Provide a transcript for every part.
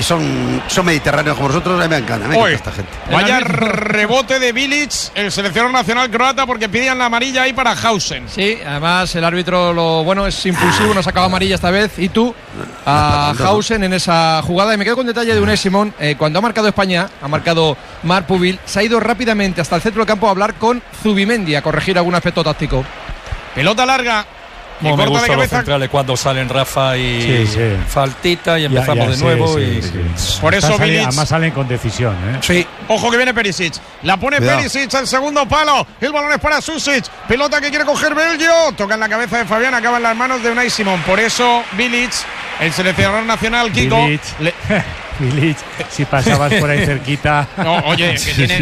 son mediterráneos como nosotros. A mí me encanta esta gente. Vaya rebote de Bilic, el seleccionador nacional croata, porque pedían la amarilla ahí para Hausen. Sí, además el árbitro lo bueno es impulsivo, no ha sacado amarilla esta vez. Y tú a Hausen en esa jugada. Y me quedo con detalle de Unai Simón. Cuando ha marcado España, ha marcado Marc Pubil, se ha ido rápidamente hasta el centro del campo a hablar con Zubimendi, a corregir algún aspecto táctico. Pelota larga. No me gustan los centrales cuando salen Rafa y faltita y empezamos de nuevo. Por eso Bilic. Además salen con decisión. Sí. Ojo que viene Perisic. La pone Perisic al segundo palo. El balón es para Susic. Pelota que quiere coger Belgio. Toca en la cabeza de Fabián. Acaba en las manos de Unai Simón. Por eso Bilic, el seleccionador nacional, Kiko. Bilic, si pasabas por ahí cerquita. No, oye,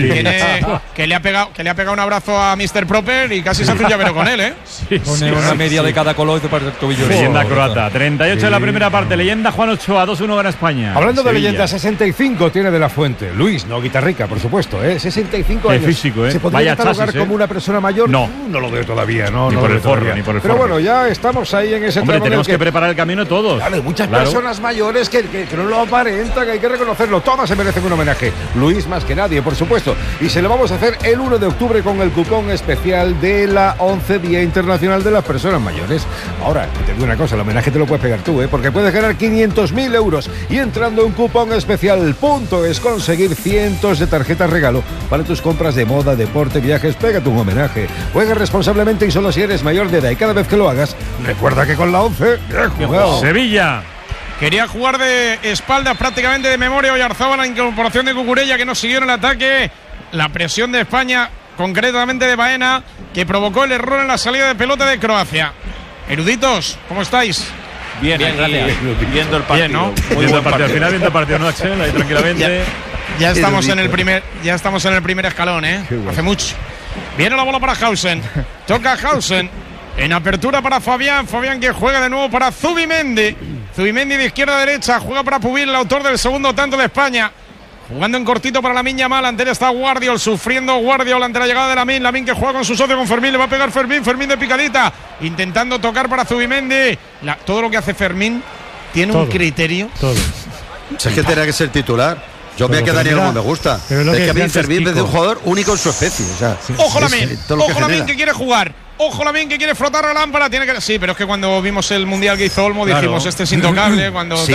que le ha pegado un abrazo a Mr. Proper y casi se hace un llavero con él, ¿eh? Pone una media de cada color y te parte el tobillo. Leyenda croata. 38 en la primera parte. Leyenda Juan Ochoa, 2-1 gana España. Hablando de leyenda, 65 tiene de la Fuente. Luis, no Guitarrica, por supuesto, 65 años. Físico, ¿Se podría catalogar como una persona mayor? No lo veo todavía, no. Ni por el forro. Pero bueno, ya estamos ahí en ese tramo. Hombre, tenemos que preparar el camino todos. Claro, hay muchas personas mayores que no lo aparentan, que hay que reconocerlo. Todas se merecen un homenaje. Luis más que nadie, por supuesto. Y se lo vamos a hacer el 1 de octubre con el cupón especial de la 11 Día Internacional de las Personas Mayores. Ahora, te digo una cosa, el homenaje te lo puedes pegar tú, porque puedes ganar 500.000 euros y entrando en cupón especial es conseguir cientos de tarjetas regalo para tus compras de moda, deporte, viajes. Pégate un homenaje. Juega responsablemente y solo si eres mayor de edad. Y cada vez que lo hagas, recuerda que con la 11 bien jugado. Sevilla. Quería jugar de espaldas prácticamente de memoria Oyarzabal, la incorporación de Cucurella, que no siguió en el ataque. La presión de España, concretamente de Baena, que provocó el error en la salida de pelota de Croacia. Eruditos, ¿cómo estáis? Bien, gracias. Viendo el partido. Bien, ¿no? Viendo el partido. Al final viendo el partido, ¿no, Axel? Ahí tranquilamente. Ya estamos en el primer escalón, Hace mucho. Viene la bola para Hausen. Toca Hausen. En apertura para Fabián. Fabián que juega de nuevo para Zubimendi. Zubimendi de izquierda a derecha. Juega para Pubil, el autor del segundo tanto de España. Jugando en cortito para Lamine Yamal. Ante él está Guardiol. Sufriendo Guardiol ante la llegada de Lamine. Lamine que juega con su socio, con Fermín. Le va a pegar Fermín. Fermín de picadita. Intentando tocar para Zubimendi. Todo lo que hace Fermín tiene un criterio. Todo. Si es que tenía que ser titular. Yo me quedaría como me gusta. Es que a mí Fermín es un jugador único en su especie. O sea, ojo Lamine. Ojo Lamine que quiere jugar. Ojo Lamine que quiere frotar la lámpara. Sí, pero es que cuando vimos el mundial que hizo Olmo, dijimos este es intocable. Cuando sí,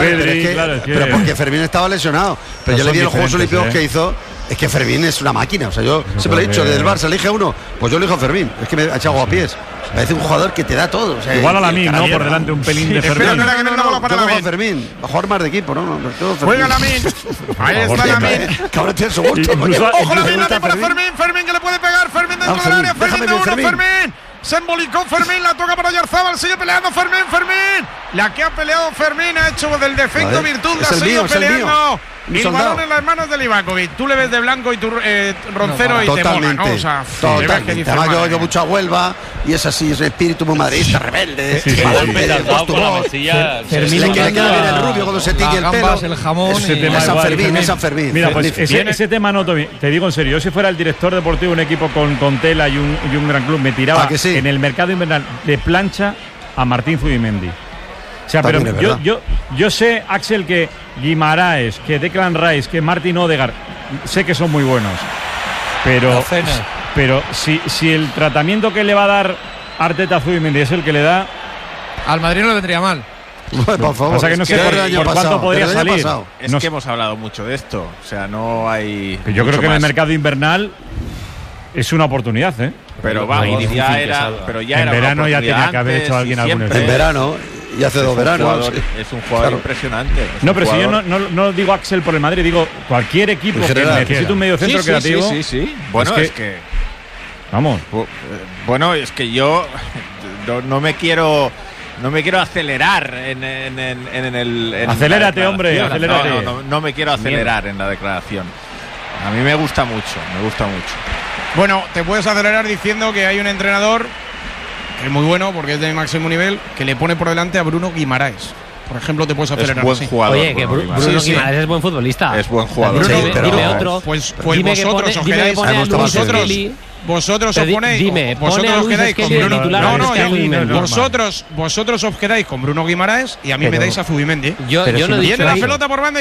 pero porque Fermín estaba lesionado. Pero yo le di los Juegos Olímpicos que hizo. Es que Fermín es una máquina. O sea, yo siempre lo he dicho, del Barça elige uno. Pues yo elijo a Fermín. Es que me ha echado a pies. Parece un jugador que te da todo. O sea, igual a Lamine, ¿no? Por delante un pelín de Fermín. Espera que no la bola para Lamine. Fermín. Va a jugar más de equipo, ¿no? Juega Lamine. Ahí está Lamine. Cabrón, tiene su gusto. Ojo Lamine, la para Fermín. Fermín que le puede pegar. Fermín dentro del área. Fermín de uno. Fermín. Se embolicó Fermín, la toca para Oyarzabal, sigue peleando Fermín. La que ha peleado Fermín ha hecho del defecto virtud, la ha seguido peleando. El balón en las manos de Livakovic. Tú le ves de blanco y tú Roncero y totalmente, te mola, ¿no? O sea, totalmente. Además yo mucho a Huelva y es así, es espíritu muy madridista, rebelde. Fermín le queda bien el rubio cuando se tiñe el pelo. El jamón. Es San Fermín. Mira, pues ese tema no te digo en serio. Yo si fuera el director deportivo de un equipo con tela y un gran club, me tiraba en el mercado invernal de plancha a Martín Zubimendi. O sea, pero yo sé, Axel, que Guimaraes, que Declan Rice, que Martin Odegaard, sé que son muy buenos. Pero si el tratamiento que le va a dar Arteta a Zubimendi es el que le da, al Madrid no le vendría mal. Bueno, por favor. O sea, que no sé por cuánto podría salir. Es que hemos hablado mucho de esto. O sea, no hay. Yo creo que en el mercado invernal es una oportunidad, Pero vamos, ya era. En verano ya tenía que haber hecho alguien algún En verano. Y hace 2 veranos. Es un jugador impresionante. No, pero si yo no digo Axel por el Madrid, digo cualquier equipo que necesite un medio centro creativo. Sí. Bueno, es que vamos. Bueno, es que yo no me quiero acelerar en el. Acelérate, hombre, acelérate. No me quiero acelerar en la declaración. A mí me gusta mucho. Bueno, te puedes acelerar diciendo que hay un entrenador que es muy bueno porque es de máximo nivel, que le pone por delante a Bruno Guimaraes. Por ejemplo, te puedes acelerar. Es buen jugador. Oye, que Bruno Guimaraes es buen futbolista. Es buen jugador. Dime otro. Pues vosotros os quedáis. Vosotros os ponéis. Vosotros os quedáis con Bruno. Vosotros os quedáis con Bruno Guimaraes y a mí me dais a Zubimendi. Yo no he dicho. Viene la pelota por banda